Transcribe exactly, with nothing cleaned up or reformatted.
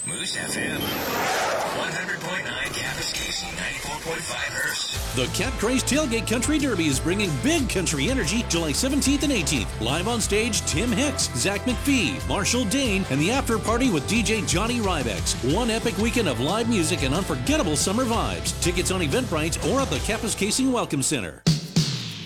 Moose F M, one hundred point nine Campus Casey, ninety-four point five Hearst. The Cat Craze Tailgate Country Derby is bringing big country energy July seventeenth and eighteenth. Live on stage, Tim Hicks, Zach McPhee, Marshall Dane, and the after party with D J Johnny Rybex. One epic weekend of live music and unforgettable summer vibes. Tickets on Eventbrite or at the Campus Casey Welcome Center.